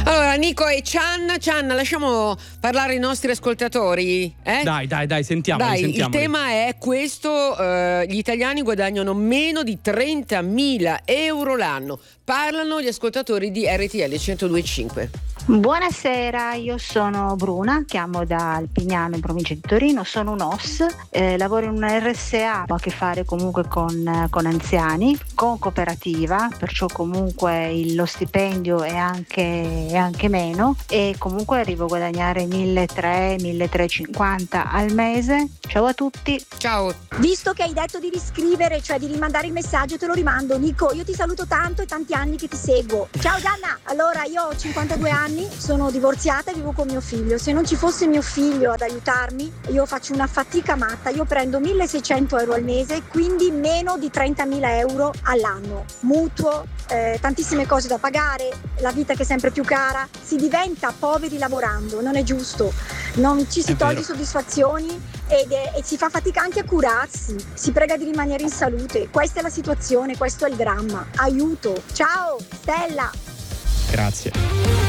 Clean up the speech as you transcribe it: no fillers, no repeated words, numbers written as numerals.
Allora, Nico e Cianna, lasciamo parlare i nostri ascoltatori. Dai, sentiamoli. Il tema è questo: gli italiani guadagnano meno di 30.000 euro l'anno. Parlano gli ascoltatori di RTL 102.5. Buonasera, io sono Bruna, chiamo da Alpignano in provincia di Torino, sono un OS, lavoro in una RSA, ho a che fare comunque con anziani, con cooperativa, perciò comunque lo stipendio è anche meno e comunque arrivo a guadagnare 1.300-1.350 al mese. Ciao a tutti. Ciao. Visto che hai detto di riscrivere, cioè di rimandare il messaggio, te lo rimando. Nico, io ti saluto tanto e tanti anni che ti seguo. Ciao Gianna. Allora, io ho 52 anni, sono divorziata e vivo con mio figlio. Se non ci fosse mio figlio ad aiutarmi, io faccio una fatica matta. Io prendo 1.600 euro al mese, quindi meno di 30.000 euro all'anno. Mutuo, tantissime cose da pagare, la vita che è sempre più cara. Si diventa poveri lavorando, non è giusto. Non ci si toglie soddisfazioni e si fa fatica anche a curarsi. Si prega di rimanere in salute. Questa è la situazione, questo è il dramma. Aiuto. Ciao, Stella. Grazie.